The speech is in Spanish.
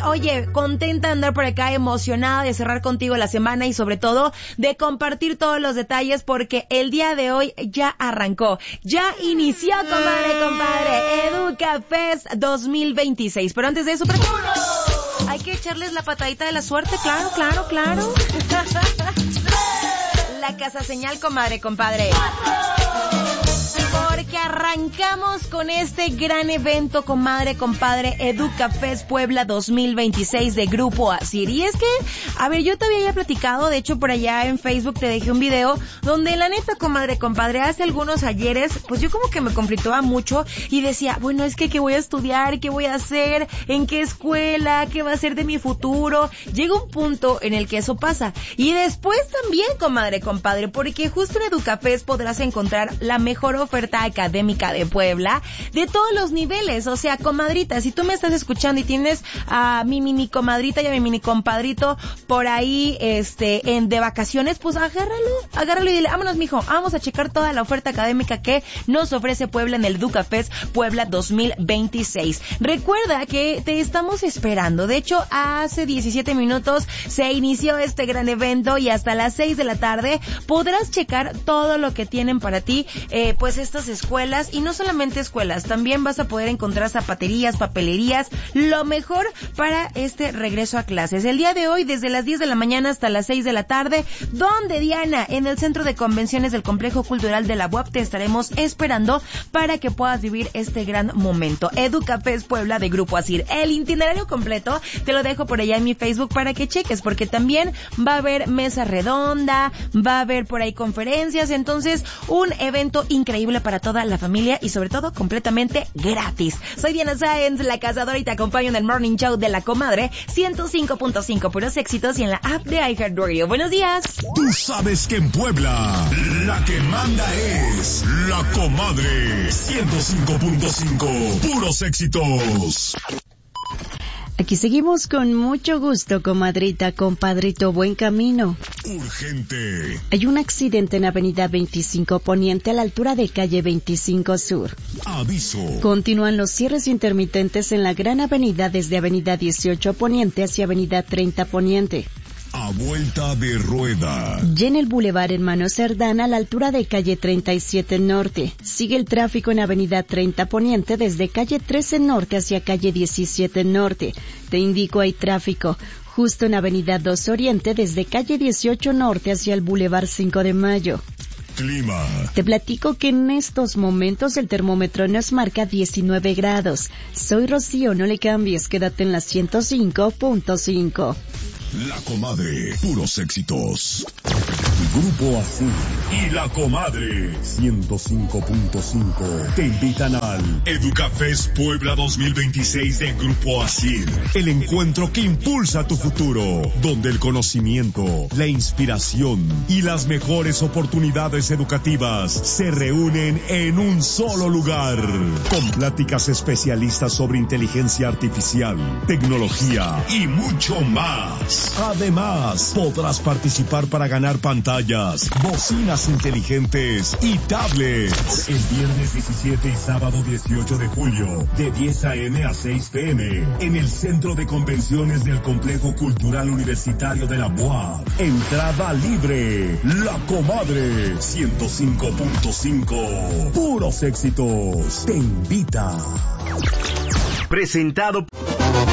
Oye, contenta de andar por acá, emocionada de cerrar contigo la semana y sobre todo de compartir todos los detalles porque el día de hoy ya arrancó, ya inició, comadre, compadre, EducaFest 2026. Pero antes de eso, hay que echarles la patadita de la suerte, claro. La casa señal, comadre, compadre. Porque arrancamos con este gran evento, comadre, compadre, EducaFest Puebla 2026 de Grupo Asir. Y es que, a ver, yo te había platicado, de hecho por allá en Facebook te dejé un video donde la neta, comadre, compadre, hace algunos ayeres, pues yo como que me conflictaba mucho y decía, bueno, es que ¿qué voy a estudiar? ¿Qué voy a hacer? ¿En qué escuela? ¿Qué va a ser de mi futuro? Llega un punto en el que eso pasa. Y después también, comadre, compadre, porque justo en EducaFest podrás encontrar la mejor oferta académica de Puebla de todos los niveles. O sea, comadrita, si tú me estás escuchando y tienes a mi mini comadrita y a mi mini compadrito por ahí de vacaciones, pues agárralo y dile, vámonos, mijo, vamos a checar toda la oferta académica que nos ofrece Puebla en el EducaFest Puebla 2026. Recuerda que te estamos esperando. De hecho, hace 17 minutos se inició este gran evento y hasta las 6 de la tarde podrás checar todo lo que tienen para ti, pues estas escuelas, y no solamente escuelas, también vas a poder encontrar zapaterías, papelerías, lo mejor para este regreso a clases. El día de hoy, desde las 10 de la mañana hasta las 6 de la tarde, ¿dónde, Diana? En el Centro de Convenciones del Complejo Cultural de la UAP te estaremos esperando para que puedas vivir este gran momento. EducaFest Puebla de Grupo Asir. El itinerario completo te lo dejo por allá en mi Facebook para que cheques, porque también va a haber mesa redonda, va a haber por ahí conferencias, entonces un evento increíble para toda la familia y sobre todo completamente gratis. Soy Diana Sáenz, la cazadora, y te acompaño en el Morning Show de La Comadre 105.5, puros éxitos, y en la app de iHeartRadio. Buenos días. Tú sabes que en Puebla la que manda es La Comadre 105.5, puros éxitos. Aquí seguimos con mucho gusto, comadrita, compadrito, buen camino. Urgente. Hay un accidente en Avenida 25 Poniente a la altura de calle 25 Sur. Aviso. Continúan los cierres intermitentes en la Gran Avenida desde Avenida 18 Poniente hacia Avenida 30 Poniente. A vuelta de rueda. Y en el Boulevard Hermano Cerdán a la altura de calle 37 Norte. Sigue el tráfico en Avenida 30 Poniente desde calle 13 Norte hacia calle 17 Norte. Te indico, hay tráfico justo en Avenida 2 Oriente desde calle 18 Norte hacia el Boulevard 5 de Mayo. Clima. Te platico que en estos momentos el termómetro nos marca 19 grados. Soy Rocío, no le cambies, quédate en la 105.5. La Comadre, puros éxitos. Grupo Asir y La Comadre 105.5 te invitan al EducaFest Puebla 2026 de Grupo Asir. El encuentro que impulsa tu futuro, donde el conocimiento, la inspiración y las mejores oportunidades educativas se reúnen en un solo lugar. Con pláticas especialistas sobre inteligencia artificial, tecnología y mucho más. Además, podrás participar para ganar pantallas, bocinas inteligentes y tablets. El viernes 17 y sábado 18 de julio, de 10 a.m. a 6 p.m. en el Centro de Convenciones del Complejo Cultural Universitario de la UAP. Entrada libre. La Comadre 105.5. Puros éxitos. Te invita. Presentado